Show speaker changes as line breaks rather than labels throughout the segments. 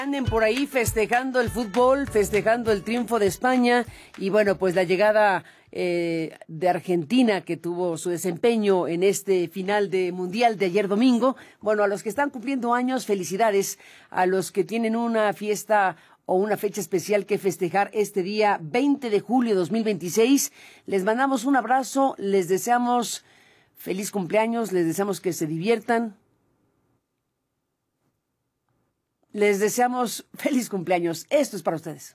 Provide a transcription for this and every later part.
Anden por ahí festejando el fútbol, festejando el triunfo de España y bueno, pues la llegada de Argentina, que tuvo su desempeño en este final de Mundial de ayer domingo. Bueno, a los que están cumpliendo años, felicidades. A los que tienen una fiesta o una fecha especial que festejar este día 20 de julio de 2026, les mandamos un abrazo, les deseamos feliz cumpleaños, les deseamos que se diviertan. Les deseamos feliz cumpleaños. Esto es para ustedes.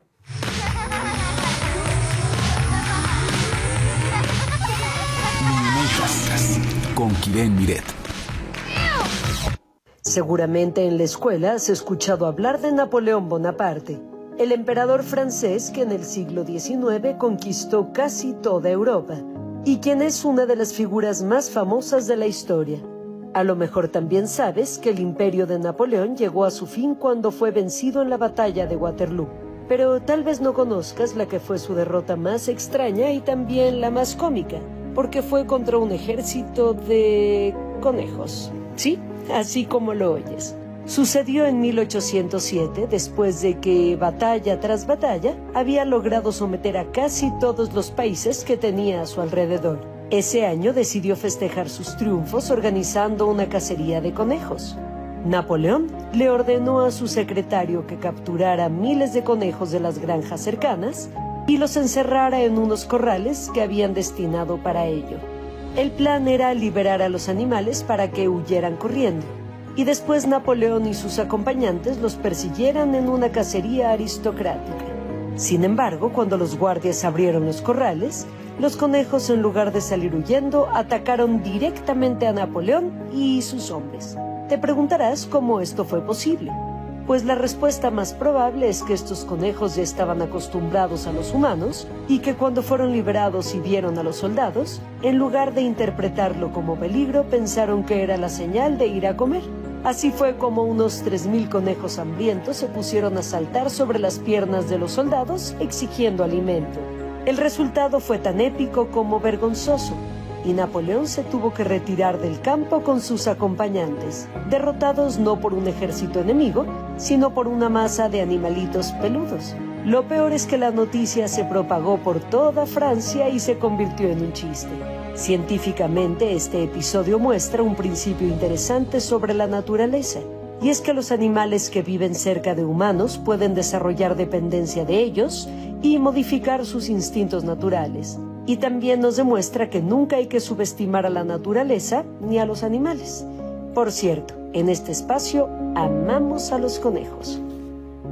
Con Kiren Miret.
Seguramente en la escuela has escuchado hablar de Napoleón Bonaparte, el emperador francés que en el siglo XIX conquistó casi toda Europa y quien es una de las figuras más famosas de la historia. A lo mejor también sabes que el imperio de Napoleón llegó a su fin cuando fue vencido en la batalla de Waterloo. Pero tal vez no conozcas la que fue su derrota más extraña y también la más cómica, porque fue contra un ejército de conejos. Sí, así como lo oyes. Sucedió en 1807, después de que, batalla tras batalla, había logrado someter a casi todos los países que tenía a su alrededor. Ese año decidió festejar sus triunfos organizando una cacería de conejos. Napoleón le ordenó a su secretario que capturara miles de conejos de las granjas cercanas y los encerrara en unos corrales que habían destinado para ello. El plan era liberar a los animales para que huyeran corriendo, y después Napoleón y sus acompañantes los persiguieran en una cacería aristocrática. Sin embargo, cuando los guardias abrieron los corrales, los conejos, en lugar de salir huyendo, atacaron directamente a Napoleón y sus hombres. Te preguntarás cómo esto fue posible. Pues la respuesta más probable es que estos conejos ya estaban acostumbrados a los humanos y que cuando fueron liberados y vieron a los soldados, en lugar de interpretarlo como peligro, pensaron que era la señal de ir a comer. Así fue como unos 3,000 conejos hambrientos se pusieron a saltar sobre las piernas de los soldados exigiendo alimento. El resultado fue tan épico como vergonzoso, y Napoleón se tuvo que retirar del campo con sus acompañantes, derrotados no por un ejército enemigo, sino por una masa de animalitos peludos. Lo peor es que la noticia se propagó por toda Francia y se convirtió en un chiste. Científicamente, este episodio muestra un principio interesante sobre la naturaleza, y es que los animales que viven cerca de humanos pueden desarrollar dependencia de ellos y modificar sus instintos naturales. Y también nos demuestra que nunca hay que subestimar a la naturaleza ni a los animales. Por cierto, en este espacio amamos a los conejos.